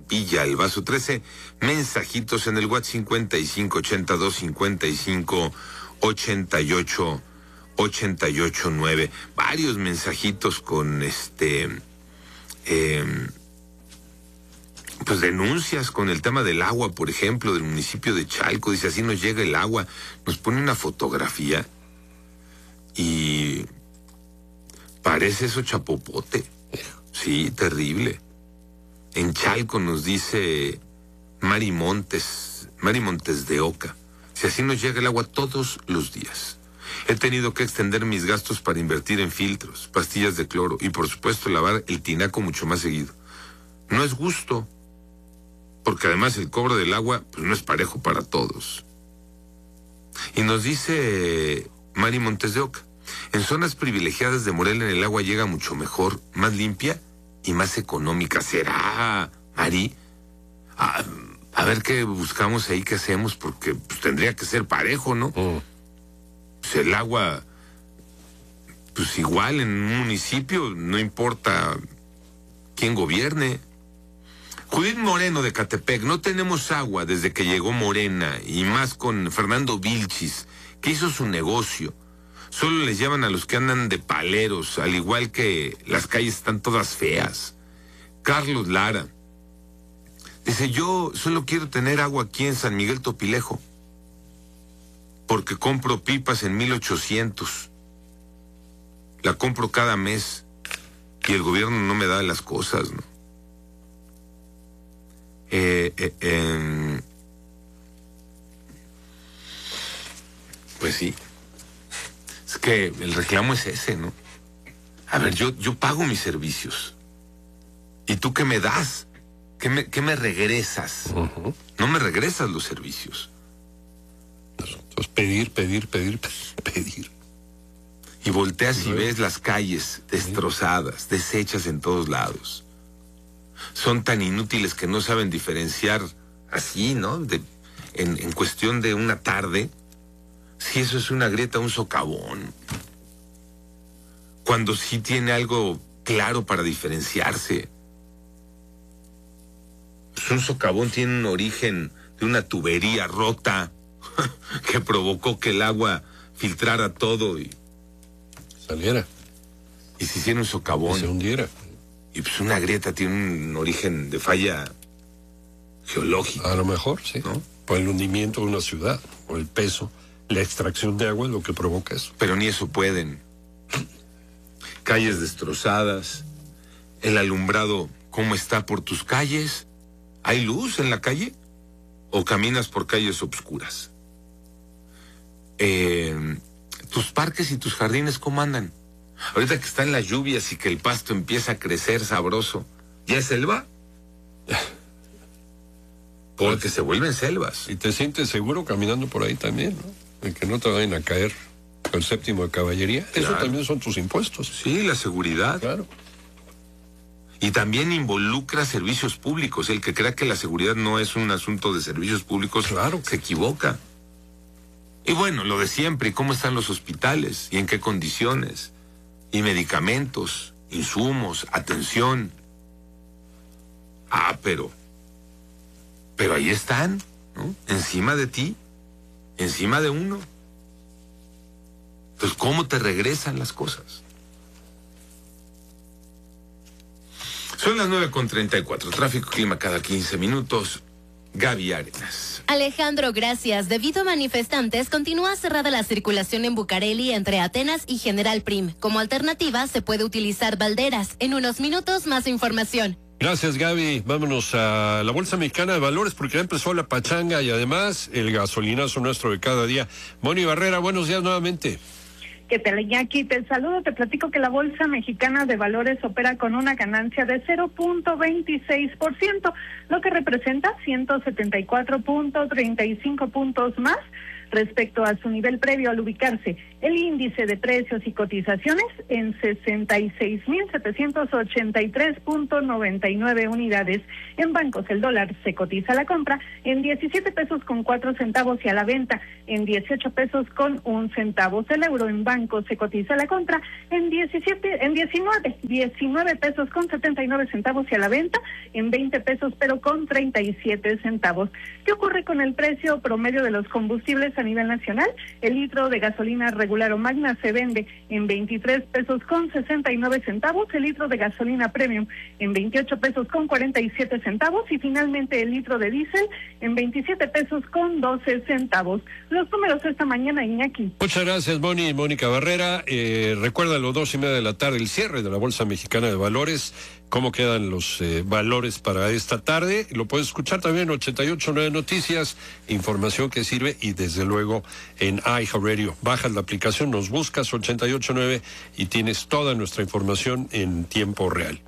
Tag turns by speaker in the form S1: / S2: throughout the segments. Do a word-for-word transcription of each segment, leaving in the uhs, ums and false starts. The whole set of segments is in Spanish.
S1: Pilla, el Vaso trece. Mensajitos en el WhatsApp cincuenta y cinco ochenta y dos cincuenta y cinco ochenta y ocho ochenta y ocho nueve. Varios mensajitos con este eh, pues denuncias con el tema del agua, por ejemplo, del municipio de Chalco. Dice, así nos llega el agua. Nos pone una fotografía y parece eso chapopote. Sí, terrible. En Chalco nos dice Mari Montes, Mari Montes de Oca. Si así nos llega el agua todos los días. He tenido que extender mis gastos para invertir en filtros, pastillas de cloro y por supuesto lavar el tinaco mucho más seguido. No es gusto, porque además el cobro del agua pues no es parejo para todos. Y nos dice Mari Montes de Oca, en zonas privilegiadas de Morelia el agua llega mucho mejor, más limpia y más económica. ¿Será, Mari? A, a ver qué buscamos ahí, qué hacemos, porque pues, tendría que ser parejo, ¿no? Oh. Pues el agua, pues igual en un municipio, no importa quién gobierne. Judith Moreno de Catepec, no tenemos agua desde que llegó Morena, y más con Fernando Vilchis, que hizo su negocio. Solo les llaman a los que andan de paleros, al igual que las calles están todas feas. Carlos Lara dice, yo solo quiero tener agua aquí en San Miguel Topilejo, porque compro pipas en mil ochocientos. La compro cada mes y el gobierno no me da las cosas, ¿no? Eh, eh, eh, pues sí. Es que el reclamo es ese, ¿no? A ver, yo, yo pago mis servicios. ¿Y tú qué me das? ¿Qué me, qué me regresas? Uh-huh. No me regresas los servicios.
S2: Entonces pedir, pedir, pedir, pedir.
S1: Y volteas y ves las calles destrozadas, deshechas en todos lados. Son tan inútiles que no saben diferenciar así, ¿no? De, en, en cuestión de una tarde, si eso es una grieta, un socavón. Cuando sí tiene algo claro para diferenciarse. Pues un socavón tiene un origen de una tubería rota que provocó que el agua filtrara todo y
S2: saliera.
S1: Y se hiciera un socavón.
S2: Y se hundiera.
S1: Y pues una grieta tiene un origen de falla geológica.
S2: A lo mejor, sí. ¿No? Por el hundimiento de una ciudad, por el peso. La extracción de agua es lo que provoca eso.
S1: Pero ni eso pueden. Calles destrozadas. El alumbrado, ¿cómo está por tus calles? ¿Hay luz en la calle? ¿O caminas por calles oscuras? Eh, ¿Tus parques y tus jardines cómo andan? Ahorita que están las lluvias y que el pasto empieza a crecer sabroso, ¿ya es selva? Porque pues, se vuelven selvas.
S2: Y te sientes seguro caminando por ahí también, ¿no? De que no te vayan a caer el séptimo de caballería. Claro. Eso también son tus impuestos.
S1: Sí, la seguridad.
S2: Claro.
S1: Y también involucra servicios públicos. El que crea que la seguridad no es un asunto de servicios públicos,
S2: claro,
S1: se equivoca. Y bueno, lo de siempre, ¿y cómo están los hospitales? ¿Y en qué condiciones? Y medicamentos, insumos, atención. Ah, pero, pero ahí están, ¿no? Encima de ti, encima de uno. Entonces, ¿cómo te regresan las cosas? Son las nueve con treinta y cuatro. Tráfico, clima cada quince minutos. Gaby Arenas.
S3: Alejandro, gracias. Debido a manifestantes, continúa cerrada la circulación en Bucareli entre Atenas y General Prim. Como alternativa, se puede utilizar Valderas. En unos minutos, más información.
S2: Gracias, Gaby. Vámonos a la Bolsa Mexicana de Valores porque ya empezó la pachanga y además el gasolinazo nuestro de cada día. Moni Barrera, buenos días nuevamente.
S4: ¿Qué tal, Iñaki? Te saludo, te platico que la Bolsa Mexicana de Valores opera con una ganancia de cero punto veintiséis por ciento, lo que representa ciento setenta y cuatro punto treinta y cinco puntos más respecto a su nivel previo al ubicarse el índice de precios y cotizaciones en sesenta y seis mil setecientos ochenta y tres punto noventa y nueve unidades. En bancos el dólar se cotiza a la compra en diecisiete pesos con cuatro centavos y a la venta en dieciocho pesos con un centavo. El euro en bancos se cotiza a la compra en diecisiete, en diecinueve, diecinueve pesos con setenta y nueve centavos y a la venta en veinte pesos pero con treinta y siete centavos. ¿Qué ocurre con el precio promedio de los combustibles a nivel nacional? El litro de gasolina regular o magna se vende en veintitrés pesos con sesenta y nueve centavos, el litro de gasolina premium en veintiocho pesos con cuarenta y siete centavos y finalmente el litro de diésel en veintisiete pesos con doce centavos. Los números esta mañana, Iñaki.
S2: Muchas gracias, Moni. Mónica Barrera. Eh, recuerda a las dos y media de la tarde el cierre de la Bolsa Mexicana de Valores. ¿Cómo quedan los eh, valores para esta tarde? Lo puedes escuchar también en ochenta y ocho punto nueve Noticias, información que sirve y desde luego en iHeartRadio. Bajas la aplicación, nos buscas ochenta y ocho punto nueve y tienes toda nuestra información en tiempo real.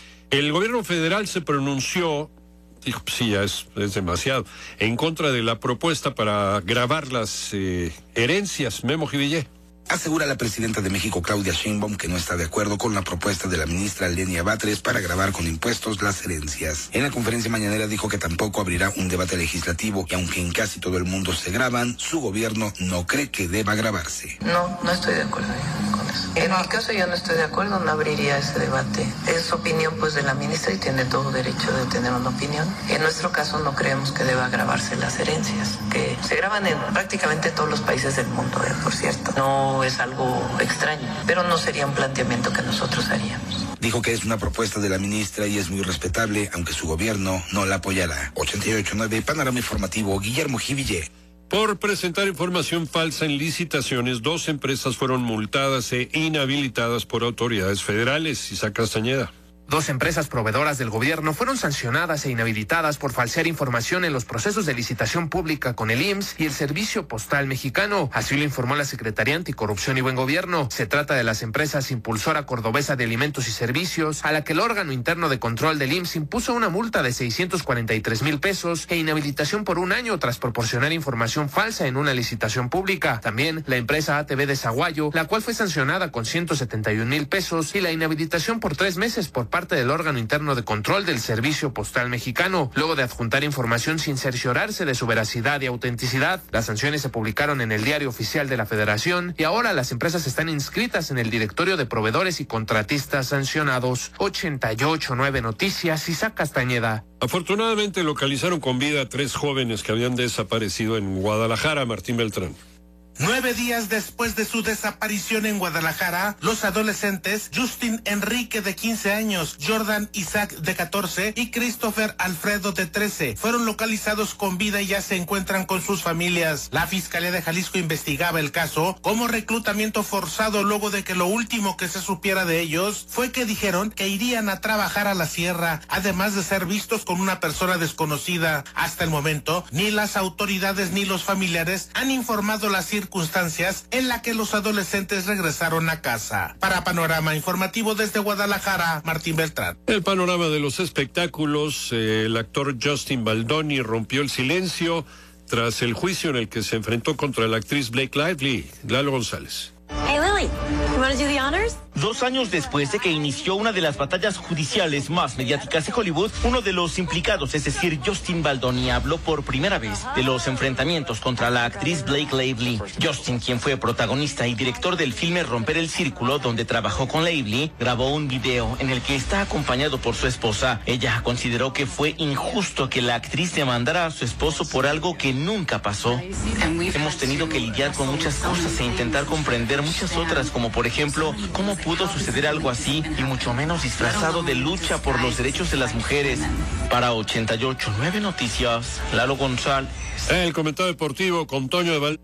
S2: El gobierno federal se pronunció, dijo, sí, ya es, es demasiado, en contra de la propuesta para gravar las eh, herencias. Memo Jivillé.
S5: Asegura la presidenta de México, Claudia Sheinbaum, que no está de acuerdo con la propuesta de la ministra Lenia Batres para gravar con impuestos las herencias. En la conferencia mañanera dijo que tampoco abrirá un debate legislativo y aunque en casi todo el mundo se graban, su gobierno no cree que deba gravarse.
S6: No, no estoy de acuerdo con eso. En mi caso yo no estoy de acuerdo, no abriría ese debate. Es opinión pues de la ministra y tiene todo derecho de tener una opinión. En nuestro caso no creemos que deba gravarse las herencias, que se graban en prácticamente todos los países del mundo, eh, por cierto. No es algo extraño, pero no sería un planteamiento que nosotros haríamos.
S5: Dijo que es una propuesta de la ministra y es muy respetable, aunque su gobierno no la apoyará. ochenta y ocho punto nueve, Panorama Informativo, Guillermo Jivillé.
S2: Por presentar información falsa en licitaciones, dos empresas fueron multadas e inhabilitadas por autoridades federales. Isaac Castañeda.
S7: Dos empresas proveedoras del gobierno fueron sancionadas e inhabilitadas por falsear información en los procesos de licitación pública con el I M S S y el Servicio Postal Mexicano. Así lo informó la Secretaría Anticorrupción y Buen Gobierno. Se trata de las empresas Impulsora Cordobesa de Alimentos y Servicios, a la que el órgano interno de control del I M S S impuso una multa de seiscientos cuarenta y tres mil pesos e inhabilitación por un año tras proporcionar información falsa en una licitación pública. También la empresa A T V de Zaguayo, la cual fue sancionada con ciento setenta y un mil pesos y la inhabilitación por tres meses por parte parte del órgano interno de control del Servicio Postal Mexicano, luego de adjuntar información sin cerciorarse de su veracidad y autenticidad. Las sanciones se publicaron en el Diario Oficial de la Federación y ahora las empresas están inscritas en el Directorio de Proveedores y Contratistas Sancionados. ochenta y ocho punto nueve Noticias, Isaac Castañeda.
S2: Afortunadamente localizaron con vida a tres jóvenes que habían desaparecido en Guadalajara. Martín Beltrán.
S8: Nueve días después de su desaparición en Guadalajara, los adolescentes Justin Enrique de quince años, Jordan Isaac de catorce y Christopher Alfredo de trece fueron localizados con vida y ya se encuentran con sus familias. La Fiscalía de Jalisco investigaba el caso como reclutamiento forzado luego de que lo último que se supiera de ellos fue que dijeron que irían a trabajar a la sierra, además de ser vistos con una persona desconocida. Hasta el momento, ni las autoridades ni los familiares han informado las circunstancias circunstancias en la que los adolescentes regresaron a casa. Para Panorama Informativo desde Guadalajara, Martín Beltrán.
S2: El panorama de los espectáculos, eh, el actor Justin Baldoni rompió el silencio tras el juicio en el que se enfrentó contra la actriz Blake Lively. Lalo González.
S9: Hey Lily, you want to do the honors?
S10: Dos años después de que inició una de las batallas judiciales más mediáticas de Hollywood, uno de los implicados, es decir, Justin Baldoni, habló por primera vez de los enfrentamientos contra la actriz Blake Lively. Justin, quien fue protagonista y director del filme Romper el Círculo, donde trabajó con Lively, grabó un video en el que está acompañado por su esposa. Ella consideró que fue injusto que la actriz demandara a su esposo por algo que nunca pasó. Hemos tenido que lidiar con muchas cosas e intentar comprender muchas otras, como por ejemplo, cómo pudo suceder algo así, y mucho menos disfrazado de lucha por los derechos de las mujeres. Para ochenta y ocho punto nueve Noticias, Lalo González.
S2: El comentario deportivo con Toño de Val.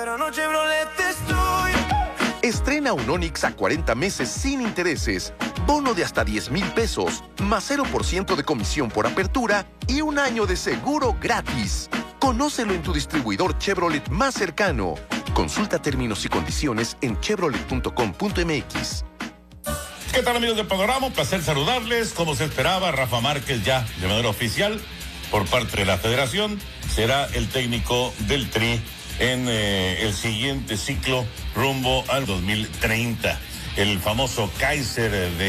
S11: Estrena un Onix a cuarenta meses sin intereses, bono de hasta diez mil pesos, más cero por ciento de comisión por apertura y un año de seguro gratis. Conócelo en tu distribuidor Chevrolet más cercano. Consulta términos y condiciones en chevrolet punto com punto m x.
S12: ¿Qué tal, amigos de Panorama? Un placer saludarles. Como se esperaba, Rafa Márquez ya de manera oficial por parte de la Federación será el técnico del Tri en eh, el siguiente ciclo rumbo al dos mil treinta. El famoso Kaiser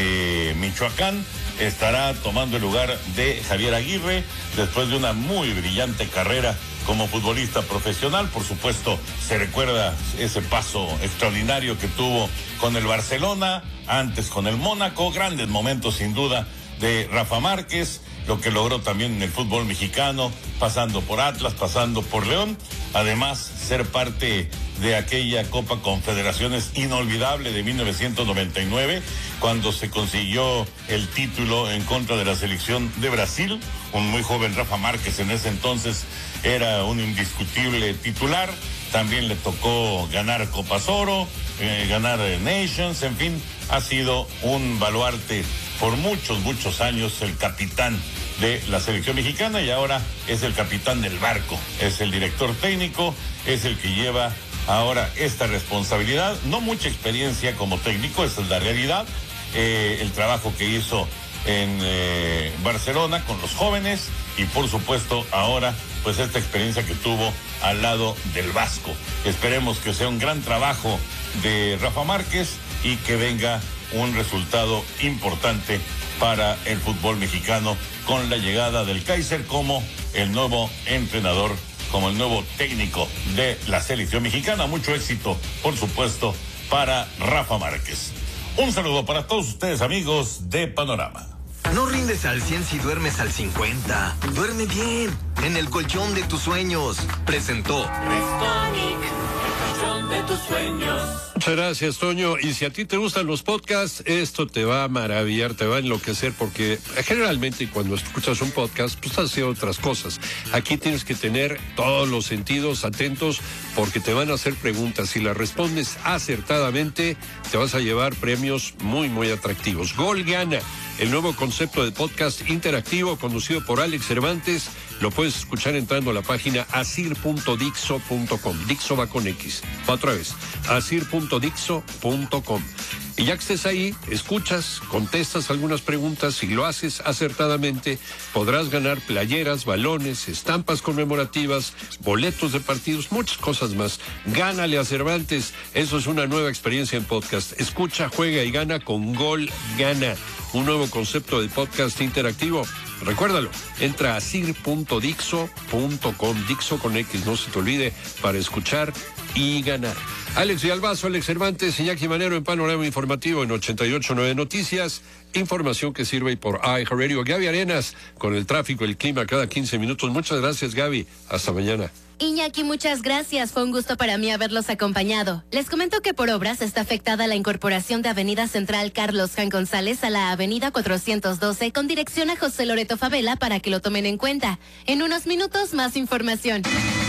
S12: de Michoacán estará tomando el lugar de Javier Aguirre después de una muy brillante carrera como futbolista profesional. Por supuesto, se recuerda ese paso extraordinario que tuvo con el Barcelona, antes con el Mónaco, grandes momentos sin duda de Rafa Márquez, lo que logró también en el fútbol mexicano, pasando por Atlas, pasando por León, además ser parte de aquella Copa Confederaciones inolvidable de mil novecientos noventa y nueve, cuando se consiguió el título en contra de la selección de Brasil. Un muy joven Rafa Márquez en ese entonces era un indiscutible titular. También le tocó ganar Copas Oro, eh, ganar eh, Nations, en fin, ha sido un baluarte por muchos, muchos años, el capitán de la selección mexicana, y ahora es el capitán del barco, es el director técnico, es el que lleva ahora esta responsabilidad. No mucha experiencia como técnico, esa es la realidad. Eh, el trabajo que hizo en eh, Barcelona con los jóvenes, y por supuesto ahora pues esta experiencia que tuvo al lado del Vasco. Esperemos que sea un gran trabajo de Rafa Márquez y que venga un resultado importante para el fútbol mexicano con la llegada del Kaiser como el nuevo entrenador, como el nuevo técnico de la selección mexicana. Mucho éxito, por supuesto, para Rafa Márquez. Un saludo para todos ustedes, amigos de Panorama.
S13: No rindes al cien si duermes al cincuenta. Duerme bien, en el colchón de tus sueños. Presentó
S14: Restonic, el colchón de tus sueños.
S2: Muchas gracias, Toño. Y si a ti te gustan los podcasts, esto te va a maravillar, te va a enloquecer, porque generalmente cuando escuchas un podcast, pues estás haciendo otras cosas. Aquí tienes que tener todos los sentidos atentos, porque te van a hacer preguntas. Si las respondes acertadamente, te vas a llevar premios muy, muy atractivos. Gol Gana, el nuevo concepto de podcast interactivo conducido por Alex Cervantes. Lo puedes escuchar entrando a la página asir punto dixo punto com. Dixo va con X. Otra vez, asir punto dixo punto com. Y ya que estés ahí, escuchas, contestas algunas preguntas. Si lo haces acertadamente, podrás ganar playeras, balones, estampas conmemorativas, boletos de partidos, muchas cosas más. Gánale a Cervantes. Eso es una nueva experiencia en podcast. Escucha, juega y gana con Gol Gana, un nuevo concepto de podcast interactivo. Recuérdalo, entra a asir punto dixo punto com, Dixo con X, no se te olvide, para escuchar y ganar. Alex Villalbazo, Alex Cervantes, Iñaki Manero en Panorama Informativo en ochenta y ocho punto nueve Noticias. Información que sirve por iHeartRadio. Gaby Arenas con el tráfico, el clima cada quince minutos. Muchas gracias, Gaby. Hasta mañana.
S3: Iñaki, muchas gracias. Fue un gusto para mí haberlos acompañado. Les comento que por obras está afectada la incorporación de Avenida Central Carlos Jan González a la Avenida cuatrocientos doce con dirección a José Loreto Favela para que lo tomen en cuenta. En unos minutos más información.